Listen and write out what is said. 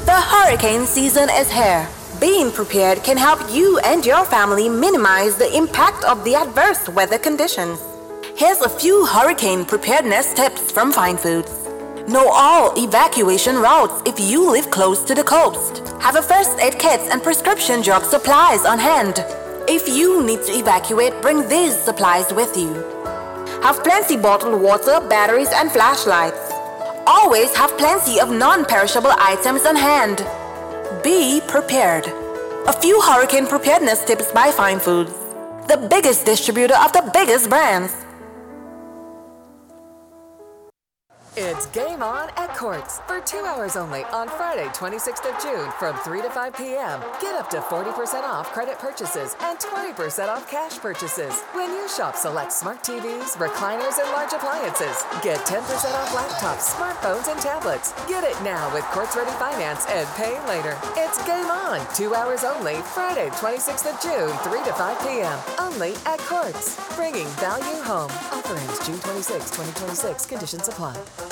The hurricane season is here. Being prepared can help you and your family minimize the impact of the adverse weather conditions. Here's a few hurricane preparedness tips from Fine Foods. Know all evacuation routes if you live close to the coast. Have a first aid kit and prescription drug supplies on hand. If you need to evacuate, bring these supplies with you. Have plenty bottled water, batteries, and flashlights. Always have plenty of non-perishable items on hand. Be prepared. A few hurricane preparedness tips by Fine Foods, the biggest distributor of the biggest brands. It's Game On at Courts for 2 hours only on Friday, 26th of June from 3 to 5 p.m. Get up to 40% off credit purchases and 20% off cash purchases when you shop select smart TVs, recliners, and large appliances. Get 10% off laptops, smartphones, and tablets. Get it now with Courts Ready Finance and pay later. It's Game On, 2 hours only, Friday, 26th of June, 3 to 5 p.m. Only at Courts. Bringing value home. Offer ends June 26, 2026. Conditions apply.